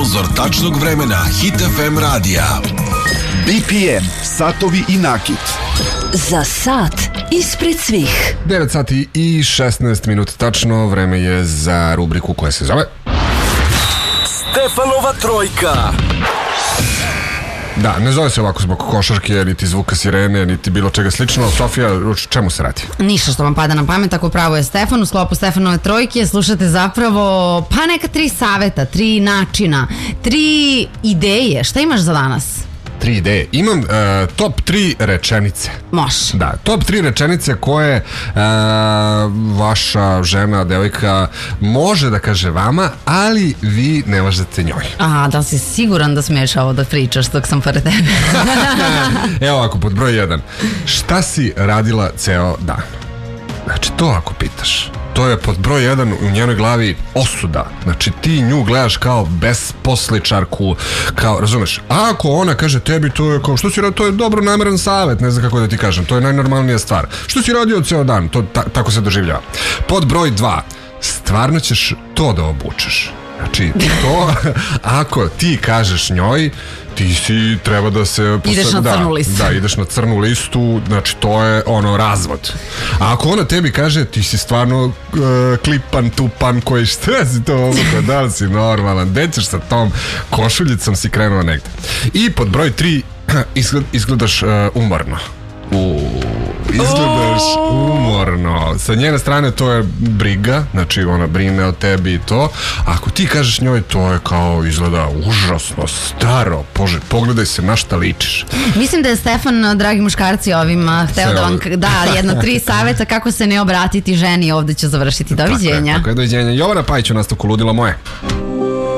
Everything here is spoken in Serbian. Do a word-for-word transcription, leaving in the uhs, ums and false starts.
Sponzor tačnog vremena Hit ef em radija. B P M, satovi i nakit. Za sat ispred svih. devet sati i šesnaest minuta tačno, vreme je za rubriku koja se zove Stefanova trojka. Da, ne zove se ovako zbog košarke, niti zvuka sirene, niti bilo čega slično. Sofija, o čemu se radi? Ništa što vam pada na pamet, ako pravo je Stefan. U sklopu Stefanove trojke slušate zapravo pa neka tri saveta, tri načina, tri ideje. Šta imaš za danas? Tri ideje. Imam uh, top tri rečenice. Može. Da, top tri rečenice koje uh, vaša žena, devojka može da kaže vama, ali vi ne možete njoj. A, da li si siguran da smiješ ovo da pričaš dok sam pored tebe? Evo ovako, pod broj jedan. Šta si radila ceo dan? Znači, to ako pitaš. To je pod broj jedan u njenoj glavi osuda. Znači ti nju gledaš kao besposličarku, kao, razumeš? A ako ona kaže tebi, to je kao, što si radio, to je dobro nameran savjet, ne znam kako da ti kažem, to je najnormalnija stvar. Što si radio ceo dan, to ta, tako se doživljava. Pod broj dva, stvarno ćeš to da obučeš. Znači, to, ako ti kažeš njoj, ti si treba da se... Ideš na crnu listu. Da, ideš na crnu listu, znači to je ono razvod. A ako ona tebi kaže, ti si stvarno uh, klipan, tupan, koji šta si to obuka, da li si normalan, gde ćeš sa tom košuljicom si krenuo negde. I pod broj tri, izgled, izgledaš uh, umorno. U, izgledaš umorno. Sa njene strane to je briga, znači ona brine o tebi i to. Ako ti kažeš njoj, to je kao izgleda užasno, staro. Bože, pogledaj se na šta ličiš. Mislim da je Stefan, dragi muškarci, ovim hteo da vam da jedno tri savjeta kako se ne obratiti ženi. Ovde ću završiti. Doviđenja. Tako je, tako je, doviđenja. Jovana Pajić u nastavku Ludila moje.